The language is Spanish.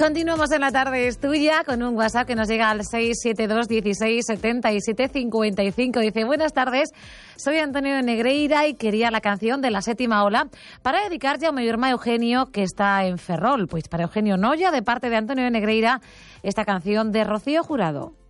Continuamos en La Tarde es Tuya con un WhatsApp que nos llega al 672 16 77 55. Dice: buenas tardes, soy Antonio de Negreira y quería la canción de La Séptima Ola para dedicar ya a mi hermano Eugenio, que está en Ferrol. Pues para Eugenio Noya, de parte de Antonio de Negreira, esta canción de Rocío Jurado.